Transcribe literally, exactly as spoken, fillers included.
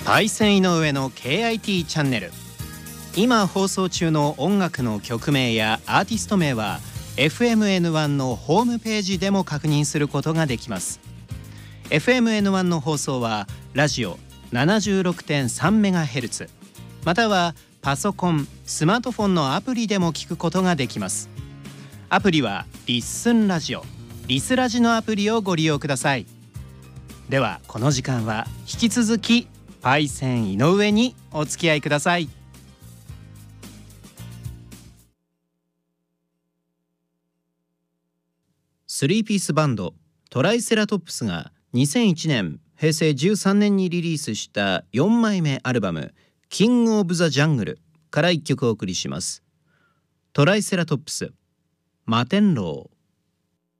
パイセン井上の ケーアイティー チャンネル。今放送中の音楽の曲名やアーティスト名は エフエムエヌワン のホームページでも確認することができます。 エフエムエヌワン の放送はラジオ ななじゅうろくてんさんメガヘルツ またはパソコン、スマートフォンのアプリでも聞くことができます。アプリはリッスンラジオ、リスラジのアプリをご利用ください。ではこの時間は引き続きパイセン井上にお付き合いください。スリーピースバンドトライセラトップスがにせんいちねんへいせいじゅうさんねんにリリースしたよんまいめアルバムキングオブザジャングルからいっきょくお送りします。トライセラトップス、摩天楼。